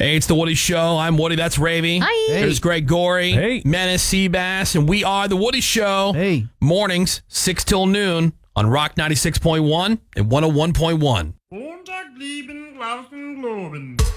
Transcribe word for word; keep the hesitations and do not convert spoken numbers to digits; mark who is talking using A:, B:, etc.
A: Hey, it's the Woody Show. I'm Woody. That's Ravy.
B: Hi.
C: Hey.
A: There's Greg Gorey.
C: Hey.
A: Menace Seabass. And we are the Woody Show.
C: Hey.
A: Mornings, six till noon on Rock ninety-six point one and one oh one point one.
D: Montag, lieben, Glauben, Globen.